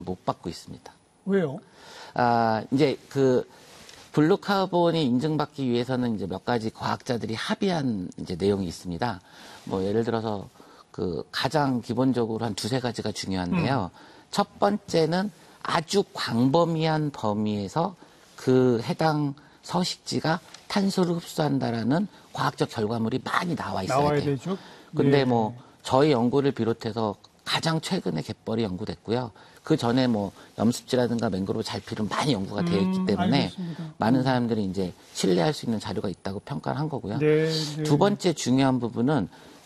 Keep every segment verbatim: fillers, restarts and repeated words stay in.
못 받고 있습니다. 왜요? 아, 이제 그 블루카본이 인증받기 위해서는 이제 몇 가지 과학자들이 합의한 이제 내용이 있습니다. 뭐 예를 들어서 그 가장 기본적으로 한 두세 가지가 중요한데요. 음. 첫 번째는 아주 광범위한 범위에서 그 해당 서식지가 탄소를 흡수한다라는 과학적 결과물이 많이 나와 있어야 나와야 돼요. 되죠. 근데 예. 뭐 저희 연구를 비롯해서 가장 최근에 갯벌이 연구됐고요. 그 전에 뭐 염습지라든가 맹그로브 잘필은 많이 연구가 되어 있기 때문에 음, 많은 사람들이 이제 신뢰할 수 있는 자료가 있다고 평가를 한 거고요. 네, 네. 두 번째 중요한 부분은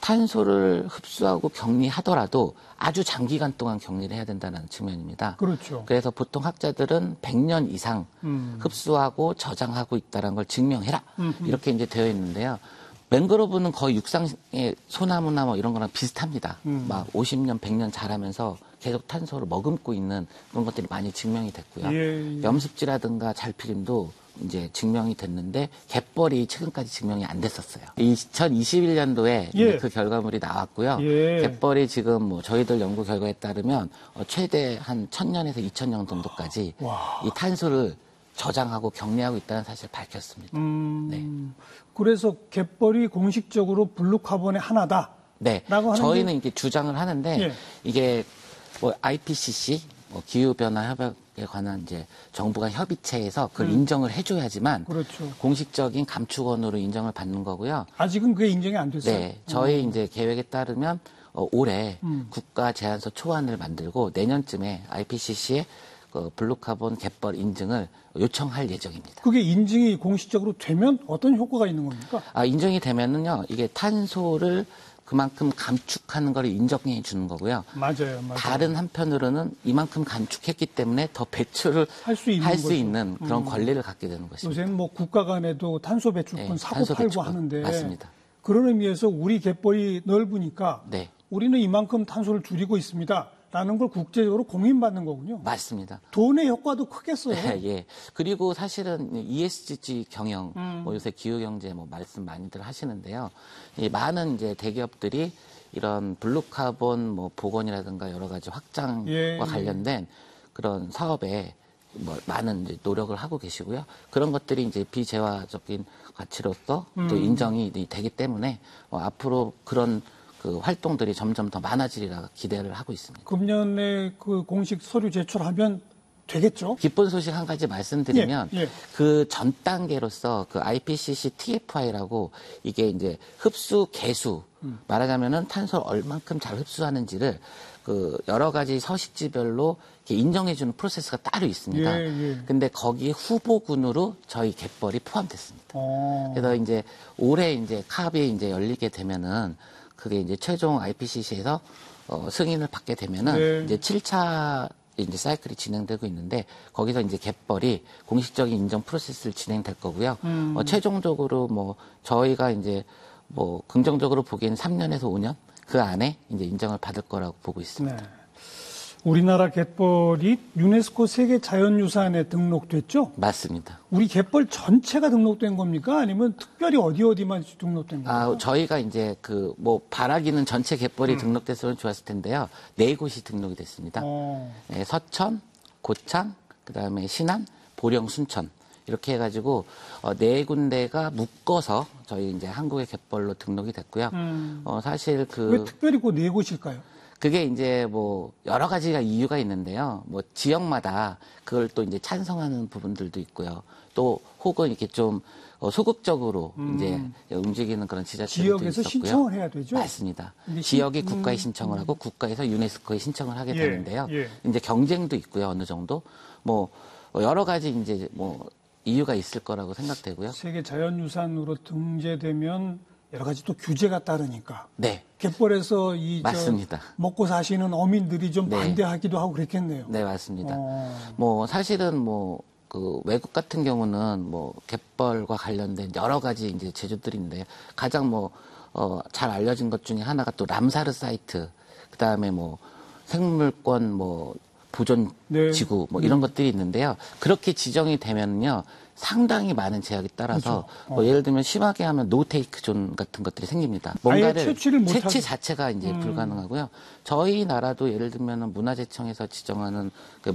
탄소를 흡수하고 격리하더라도 아주 장기간 동안 격리를 해야 된다는 측면입니다. 그렇죠. 그래서 보통 학자들은 백 년 이상 음. 흡수하고 저장하고 있다는 걸 증명해라. 음흠. 이렇게 이제 되어 있는데요. 맹그로브는 거의 육상의 소나무나 뭐 이런 거랑 비슷합니다. 음. 막 오십 년, 백 년 자라면서 계속 탄소를 머금고 있는 그런 것들이 많이 증명이 됐고요. 예, 예. 염습지라든가 잘필임도 이제 증명이 됐는데 갯벌이 최근까지 증명이 안 됐었어요. 이천이십일 년도에 예. 그 결과물이 나왔고요. 예. 갯벌이 지금 뭐 저희들 연구 결과에 따르면 최대 한 천 년에서 이천 년 정도까지 와. 이 탄소를 저장하고 격리하고 있다는 사실을 밝혔습니다. 음, 네. 그래서 갯벌이 공식적으로 블루카본의 하나다. 네. 라고 저희는 이게 주장을 하는데 예. 이게 뭐 아이피씨씨 뭐 기후변화 협약에 관한 이제 정부가 협의체에서 그걸 음. 인정을 해줘야지만 그렇죠. 공식적인 감축원으로 인정을 받는 거고요. 아직은 그게 인정이 안 됐어요. 네. 저희 음. 이제 계획에 따르면 어, 올해 음. 국가 제안서 초안을 만들고 내년쯤에 아이피씨씨에 그 블루카본 갯벌 인증을 요청할 예정입니다. 그게 인증이 공식적으로 되면 어떤 효과가 있는 겁니까? 아, 인정이 되면은요, 이게 탄소를 그만큼 감축하는 걸 인정해 주는 거고요. 맞아요, 맞아요. 다른 한편으로는 이만큼 감축했기 때문에 더 배출을 할 수 있는, 할 수 거죠. 있는 그런 음. 권리를 갖게 되는 것입니다. 요새는 뭐 국가 간에도 탄소 배출권 네, 사고 탄소 팔고 배출권. 하는데 맞습니다. 그런 의미에서 우리 갯벌이 넓으니까 네. 우리는 이만큼 탄소를 줄이고 있습니다. 라는 걸 국제적으로 공인받는 거군요. 맞습니다. 돈의 효과도 크겠어요. 예. 그리고 사실은 이에스지 경영, 음. 뭐 요새 기후경제 뭐 말씀 많이들 하시는데요. 이 많은 이제 대기업들이 이런 블루카본 뭐 복원이라든가 여러 가지 확장과 예, 관련된 그런 사업에 뭐 많은 이제 노력을 하고 계시고요. 그런 것들이 이제 비재화적인 가치로서 음. 또 인정이 되기 때문에 어, 앞으로 그런 그 활동들이 점점 더 많아지리라 기대를 하고 있습니다. 금년에 그 공식 서류 제출하면 되겠죠? 기쁜 소식 한 가지 말씀드리면 예, 예. 그 전 단계로서 그 아이피씨씨 티에프아이라고 이게 이제 흡수 개수 음. 말하자면은 탄소를 얼만큼 잘 흡수하는지를 그 여러 가지 서식지별로 이렇게 인정해주는 프로세스가 따로 있습니다. 예, 예. 근데 거기 후보군으로 저희 갯벌이 포함됐습니다. 어. 그래서 이제 올해 이제 캅이 이제 열리게 되면은 그게 이제 최종 아이피씨씨에서 어, 승인을 받게 되면은 네. 이제 칠 차 이제 사이클이 진행되고 있는데 거기서 이제 갯벌이 공식적인 인정 프로세스를 진행될 거고요. 음. 어, 최종적으로 뭐 저희가 이제 뭐 긍정적으로 보기에는 삼 년에서 오 년 그 안에 이제 인정을 받을 거라고 보고 있습니다. 네. 우리나라 갯벌이 유네스코 세계 자연유산에 등록됐죠? 맞습니다. 우리 갯벌 전체가 등록된 겁니까? 아니면 특별히 어디 어디만 등록된 겁니까? 아, 저희가 이제 그 뭐 바라기는 전체 갯벌이 음. 등록됐으면 좋았을 텐데요. 네 곳이 등록이 됐습니다. 어. 네, 서천, 고창, 그다음에 신안, 보령, 순천 이렇게 해가지고 어, 네 군데가 묶어서 저희 이제 한국의 갯벌로 등록이 됐고요. 음. 어, 사실 그 왜 특별히 그 네 곳일까요? 그게 이제 뭐 여러 가지가 이유가 있는데요. 뭐 지역마다 그걸 또 이제 찬성하는 부분들도 있고요. 또 혹은 이렇게 좀 어, 소극적으로 음. 이제 움직이는 그런 지자체들도 지역에서 있었고요. 신청을 해야 되죠? 맞습니다. 근데 지역이 신- 국가에 음, 신청을 하고 국가에서 유네스코에 신청을 하게 예, 되는데요. 예. 이제 경쟁도 있고요. 어느 정도 뭐 여러 가지 이제 뭐 이유가 있을 거라고 생각되고요. 세계 자연유산으로 등재되면 여러 가지 또 규제가 따르니까 네. 갯벌에서 이 저 맞습니다. 먹고 사시는 어민들이 좀 네. 반대하기도 하고 그랬겠네요. 네, 맞습니다. 어. 뭐 사실은 뭐 그 외국 같은 경우는 뭐 갯벌과 관련된 여러 가지 이제 제주들인데 가장 뭐 어 잘 알려진 것 중에 하나가 또 람사르 사이트, 그다음에 뭐 생물권 뭐 보존 네. 지구 뭐 이런 것들이 있는데요. 그렇게 지정이 되면요. 상당히 많은 제약에 따라서 그렇죠. 뭐 예를 들면 심하게 하면 노테이크 존 같은 것들이 생깁니다. 아예 뭔가를 채취를 못 채취 하게. 자체가 이제 음. 불가능하고요. 저희 나라도 예를 들면 문화재청에서 지정하는 그